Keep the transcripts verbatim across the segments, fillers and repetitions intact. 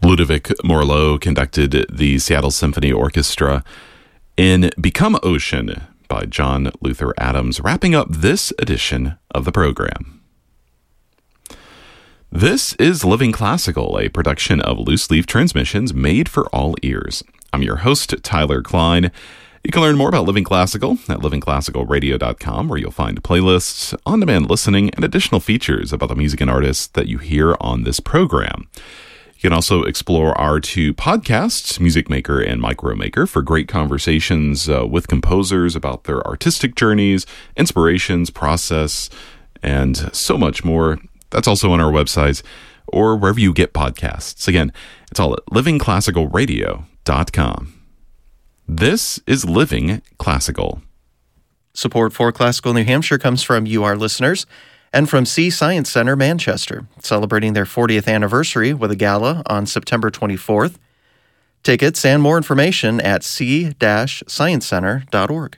Ludovic Morleau conducted the Seattle Symphony Orchestra in Become Ocean by John Luther Adams, wrapping up this edition of the program. This is Living Classical, a production of Loose Leaf Transmissions made for all ears. I'm your host, Tyler Klein. You can learn more about Living Classical at living classical radio dot com, where you'll find playlists, on-demand listening, and additional features about the music and artists that you hear on this program. You can also explore our two podcasts, Music Maker and Micro Maker, for great conversations uh, with composers about their artistic journeys, inspirations, process, and so much more. That's also on our websites or wherever you get podcasts. Again, it's all at living classical radio dot com. This is Living Classical. Support for Classical New Hampshire comes from you, our listeners, and from Sea Science Center Manchester, celebrating their fortieth anniversary with a gala on September twenty-fourth. Tickets and more information at sea dash science center dot org.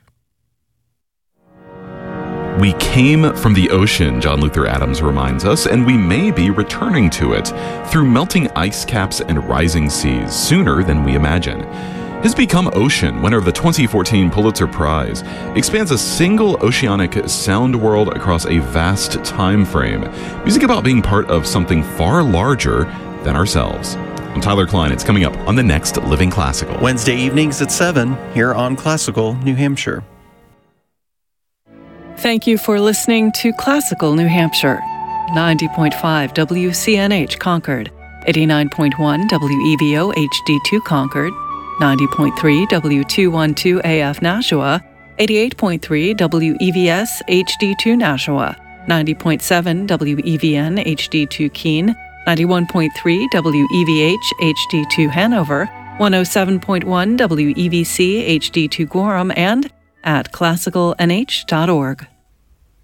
We came from the ocean, John Luther Adams reminds us, and we may be returning to it through melting ice caps and rising seas sooner than we imagine. His Become Ocean, winner of the twenty fourteen Pulitzer Prize, expands a single oceanic sound world across a vast time frame. Music about being part of something far larger than ourselves. I'm Tyler Klein. It's coming up on the next Living Classical. Wednesday evenings at seven here on Classical New Hampshire. Thank you for listening to Classical New Hampshire. ninety point five W C N H Concord, eighty-nine point one W E V O H D two Concord, ninety point three W two twelve A F Nashua, eighty-eight point three W E V S H D two Nashua, ninety point seven W E V N H D two Keene, ninety-one point three W E V H H D two Hanover, one oh seven point one W E V C H D two Gorham, and at classical N H dot org.